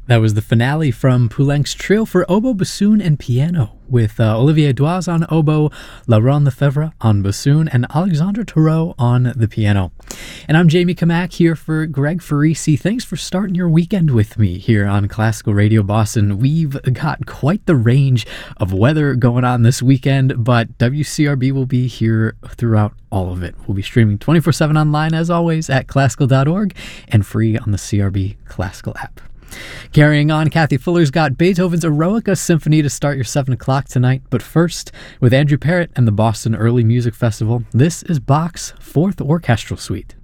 That was the finale from Poulenc's Trio for Oboe, Bassoon, and Piano, with Olivier Doise on oboe, Laurent Lefebvre on bassoon, and Alexandre Thoreau on the piano. And I'm Jamie Kamak here for Greg Farisi. Thanks for starting your weekend with me here on Classical Radio Boston. We've got quite the range of weather going on this weekend, but WCRB will be here throughout all of it. We'll be streaming 24/7 online, as always, at classical.org and free on the CRB Classical app. Carrying on, Kathy Fuller's got Beethoven's Eroica Symphony to start your 7 o'clock tonight. But first, with Andrew Parrott and the Boston Early Music Festival, this is Bach's Fourth Orchestral Suite.